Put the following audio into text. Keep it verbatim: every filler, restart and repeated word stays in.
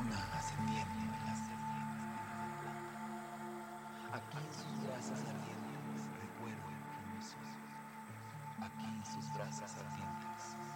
luna ascendiendo en las serpientes. Aquí en sus brasas ardientes recuerdo que no soy. Aquí en sus brasas ardientes